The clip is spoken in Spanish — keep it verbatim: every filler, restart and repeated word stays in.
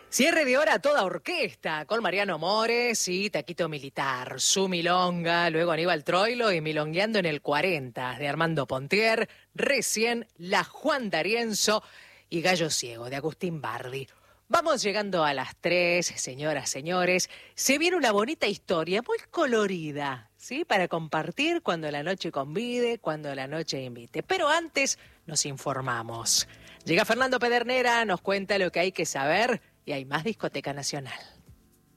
Cierre de hora a toda orquesta, con Mariano Mores y Taquito Militar, su milonga, luego Aníbal Troilo y Milongueando en el cuarenta, de Armando Pontier, recién La Juan D'Arienzo y Gallo Ciego, de Agustín Bardi. Vamos llegando a las tres, señoras, señores. Se viene una bonita historia, muy colorida, ¿sí? Para compartir cuando la noche convide, cuando la noche invite. Pero antes nos informamos. Llega Fernando Pedernera, nos cuenta lo que hay que saber y hay más Discoteca Nacional.